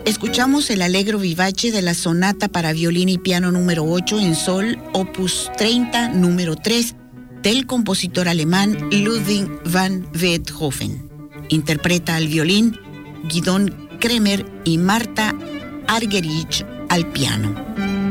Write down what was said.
Escuchamos el Allegro vivace de la sonata para violín y piano número 8 en sol, opus 30, número 3, del compositor alemán Ludwig van Beethoven. Interpreta al violín Gidon Kremer y Marta Argerich al piano.